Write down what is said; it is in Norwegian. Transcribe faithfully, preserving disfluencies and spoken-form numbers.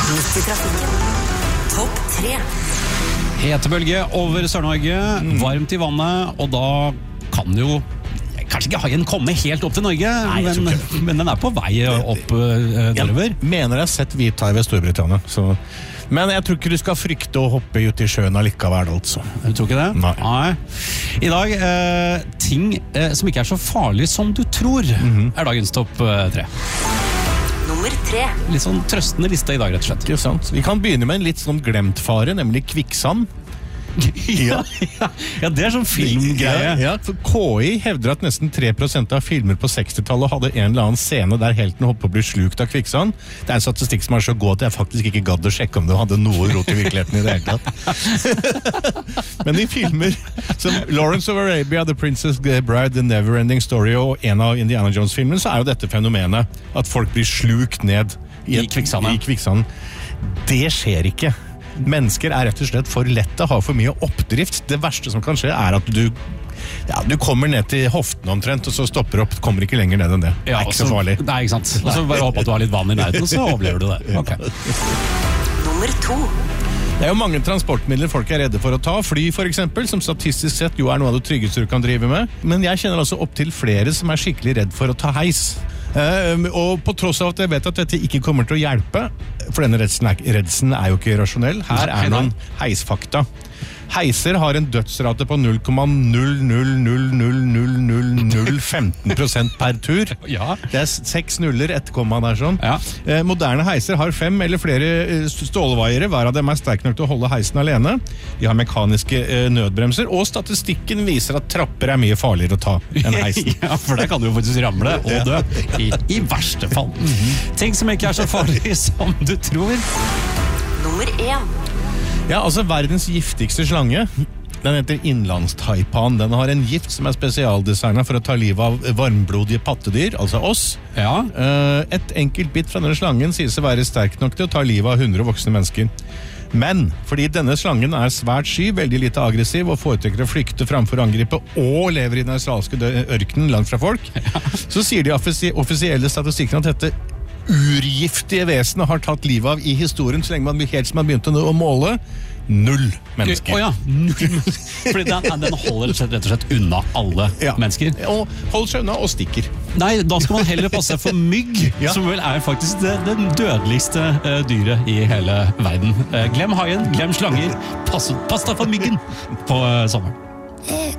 Midt i trafikken. Topp tre. Hetebølge over Sør-Norge, mm. varmt i vannet, og da kan jo kanskje ikke haien komme helt opp til Norge, Nei, men, men den er på vei opp uh, nedover. Jeg mener jeg har sett hvithai ved Storbritannia, så... Men jeg tror ikke du skal frykte å hoppe ut i sjøen allikevel, altså. Du tror ikke det? Nei. Nei. I dag, eh, ting eh, som ikke er så farlig som du tror, mm-hmm. er dagens topp eh, tre. Nummer tre. Litt sånn trøstende liste i dag, rett og slett. Ikke sant? Vi kan begynne med en litt sånn glemt fare, nemlig kvikksand. ja, ja. ja, det er sånn filmgreie. Ja, ja, for K I hevder at nesten tre prosent av filmer på sekstitallet hadde en eller annen scene der helten hoppet å bli slukt av kvikksand. Det er en statistikk som er så god at jeg faktisk ikke gadd å sjekke om det hadde noe rot i virkeligheten i det hele tatt. Men i filmer som Lawrence of Arabia, The Princess Bride, The Neverending Story og en av Indiana Jones-filmene, så er jo dette fenomenet at folk blir slukt ned i, I kvikksanden. I kvikksanden. Det skjer ikke. Mennesker er rett og slett for lett å ha for mye oppdrift. Det verste som kan skje er at du, ja, du kommer ned til hoften omtrent, og så stopper opp, kommer ikke lenger ned enn det. Det er ja, ikke også, så farlig. Nei, ikke sant. Og så bare håpe at du har litt vann i nærheten, og så overlever du det. Okay. Nummer to. Det er jo mange transportmidler folk er redde for å ta. Fly for eksempel, som statistisk sett jo er noe av det tryggeste du kan drive med. Men jeg kjenner altså opp til flere som er skikkelig redd for å ta heis. Uh, og på tross av at jeg vet at dette ikke kommer til å hjelpe, for denne redselen er, redselen er jo ikke rasjonell, her er noen heisfakta. Heiser har en dødsrate på null komma null null null null null null null femten prosent per tur. Ja. Det er seks nuller, ett komma der sånn. Ja. Eh, moderne heiser har fem eller flere eh, stålvaiere, hver av dem er sterk nok til å holde heisen alene. De har mekaniske eh, nødbremser, og statistikken viser at trapper er mye farligere å ta enn heisen. Ja, for der kan du jo faktisk ramle og dø, i, i verste fall. Mm-hmm. Ting som ikke er så farlig som du tror. Nummer én. Ja, altså verdens giftigste slange, den heter innlandstaipan. Den har en gift som er spesialdesignet for å ta livet av varmblodige pattedyr, altså oss. Ja. Et enkelt bit fra denne slangen sies å være sterk nok til å ta livet av hundre voksne mennesker. Men fordi denne slangen er svært sky, veldig lite aggressiv og foretrekker å flykte framfor å angripe og lever i den australske ørkenen langt fra folk, ja. Så sier de offisielle statistikken at dette urgiftige vesenet har tatt livet av i historien, så lenge man helt som man begynte å måle, null mennesker. Å oh ja, null. Fordi den, den holder rett og slett unna alle ja. mennesker. Og holder seg unna og stikker. Nei, da skal man heller passe for mygg, ja. som vel er faktisk det, det dødeligste uh, dyret i hele verden. Uh, glem haien, glem slanger, pass, pass deg for myggen på uh, sommeren. Jeg